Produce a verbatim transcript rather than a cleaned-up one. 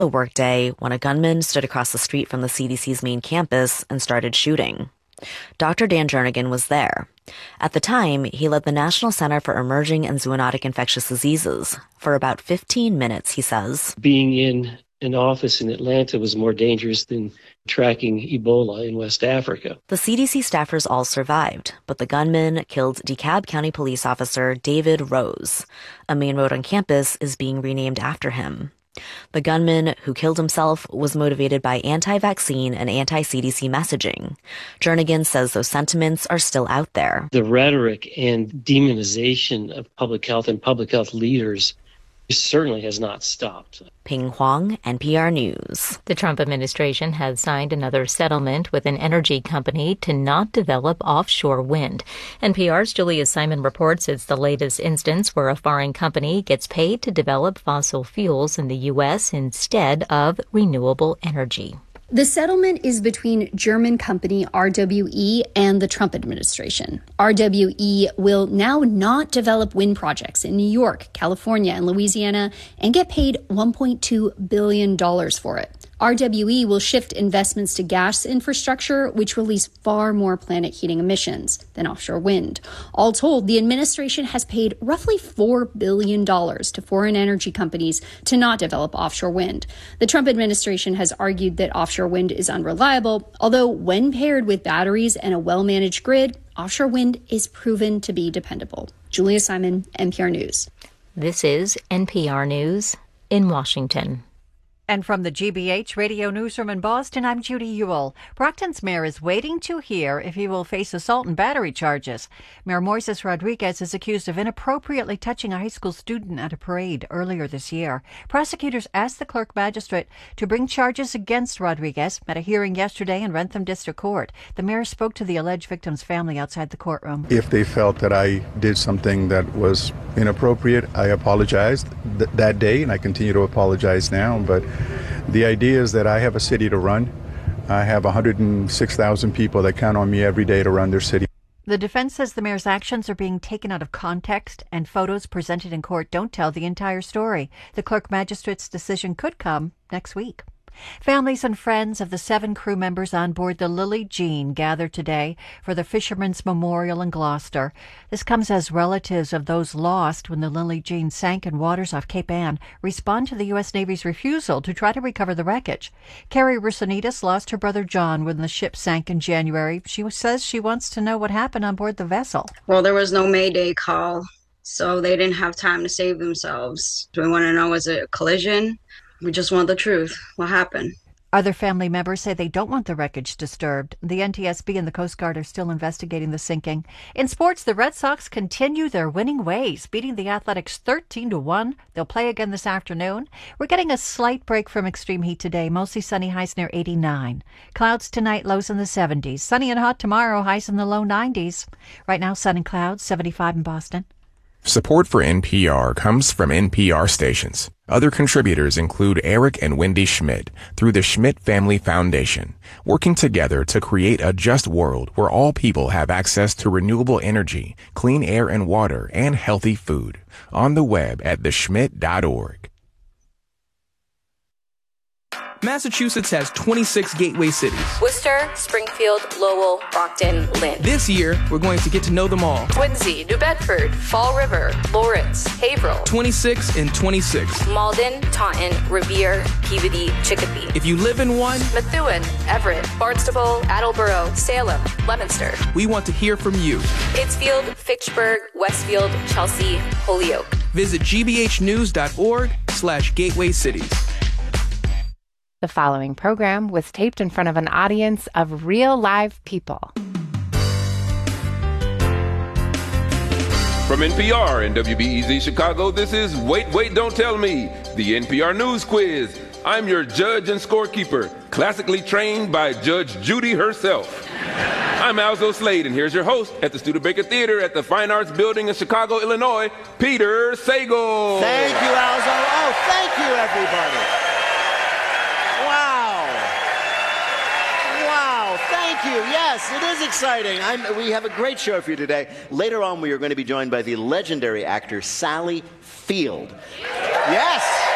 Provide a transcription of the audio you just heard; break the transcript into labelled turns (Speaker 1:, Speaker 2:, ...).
Speaker 1: A workday when a gunman stood across the street from the C D C's main campus and started shooting. Doctor Dan Jernigan was there. At the time, he led the National Center for Emerging and Zoonotic Infectious Diseases. For about fifteen minutes, he says.
Speaker 2: Being in an office in Atlanta was more dangerous than tracking Ebola in West Africa.
Speaker 1: The C D C staffers all survived, but the gunman killed DeKalb County police officer David Rose. A main road on campus is being renamed after him. The gunman who killed himself was motivated by anti-vaccine and anti-C D C messaging. Jernigan says those sentiments are still out there.
Speaker 2: The rhetoric and demonization of public health and public health leaders certainly has not stopped.
Speaker 1: Ping Huang, N P R News.
Speaker 3: The Trump administration has signed another settlement with an energy company to not develop offshore wind. N P R's Julia Simon reports it's the latest instance where a foreign company gets paid to develop fossil fuels in the U S instead of renewable energy.
Speaker 4: The settlement is between German company R W E and the Trump administration. R W E will now not develop wind projects in New York, California, and Louisiana and get paid one point two billion dollars for it. R W E will shift investments to gas infrastructure, which release far more planet heating emissions than offshore wind. All told, the administration has paid roughly four billion dollars to foreign energy companies to not develop offshore wind. The Trump administration has argued that offshore wind is unreliable, although when paired with batteries and a well-managed grid, offshore wind is proven to be dependable. Julia Simon, N P R News.
Speaker 3: This is N P R News in Washington.
Speaker 5: And from the G B H Radio Newsroom in Boston, I'm Judy Ewell. Brockton's mayor is waiting to hear if he will face assault and battery charges. Mayor Moises Rodriguez is accused of inappropriately touching a high school student at a parade earlier this year. Prosecutors asked the clerk magistrate to bring charges against Rodriguez at a hearing yesterday in Rentham District Court. The mayor spoke to the alleged victim's family outside the courtroom.
Speaker 6: If they felt that I did something that was inappropriate, I apologized th- that day, and I continue to apologize now, but the idea is that I have a city to run. I have one hundred six thousand people that count on me every day to run their city.
Speaker 5: The defense says the mayor's actions are being taken out of context and photos presented in court don't tell the entire story. The clerk magistrate's decision could come next week. Families and friends of the seven crew members on board the Lily Jean gathered today for the Fisherman's Memorial in Gloucester. This comes as relatives of those lost when the Lily Jean sank in waters off Cape Ann respond to the U S Navy's refusal to try to recover the wreckage. Carrie Rusanitas lost her brother John when the ship sank in January. She says she wants to know what happened on board the vessel.
Speaker 7: Well, there was no Mayday call, so they didn't have time to save themselves. We want to know, was it a collision? We just want the truth. What happened?
Speaker 5: Other family members say they don't want the wreckage disturbed. The N T S B and the Coast Guard are still investigating the sinking. In sports, the Red Sox continue their winning ways, beating the Athletics thirteen to one. They'll play again this afternoon. We're getting a slight break from extreme heat today. Mostly sunny, highs near eighty-nine. Clouds tonight, lows in the seventies. Sunny and hot tomorrow, highs in the low nineties. Right now, sun and clouds, seventy-five in Boston.
Speaker 8: Support for N P R comes from N P R stations. Other contributors include Eric and Wendy Schmidt through the Schmidt Family Foundation, working together to create a just world where all people have access to renewable energy, clean air and water, and healthy food. On the web at the schmidt dot org.
Speaker 9: Massachusetts has twenty-six gateway cities.
Speaker 10: Worcester, Springfield, Lowell, Brockton, Lynn.
Speaker 9: This year, we're going to get to know them all.
Speaker 10: Quincy, New Bedford, Fall River, Lawrence, Haverhill.
Speaker 9: twenty-six and twenty-six.
Speaker 10: Malden, Taunton, Revere, Peabody, Chicopee.
Speaker 9: If you live in one,
Speaker 10: Methuen, Everett, Barnstable, Attleboro, Salem, Leominster.
Speaker 9: We want to hear from you.
Speaker 10: Pittsfield, Fitchburg, Westfield, Chelsea, Holyoke.
Speaker 9: Visit g b h news dot org slash gateway cities.
Speaker 11: The following program was taped in front of an audience of real live people.
Speaker 12: From N P R and W B E Z Chicago, this is Wait, Wait, Don't Tell Me, the N P R News Quiz. I'm your judge and scorekeeper, classically trained by Judge Judy herself. I'm Alzo Slade, and here's your host at the Studebaker Theater at the Fine Arts Building in Chicago, Illinois, Peter Sagal.
Speaker 13: Thank you, Alzo. Oh, thank you, everybody. Thank you. Yes, it is exciting. I'm, we have a great show for you today. Later on, we are going to be joined by the legendary actor Sally Field. Yes.